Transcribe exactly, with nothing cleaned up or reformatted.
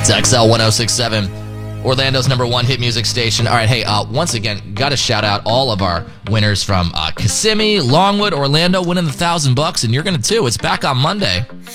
It's X L one oh six point seven, Orlando's number one hit music station. All right, hey, uh, once again, got to shout out all of our winners from uh, Kissimmee, Longwood, Orlando, winning the thousand bucks, and you're going to too. It's back on Monday.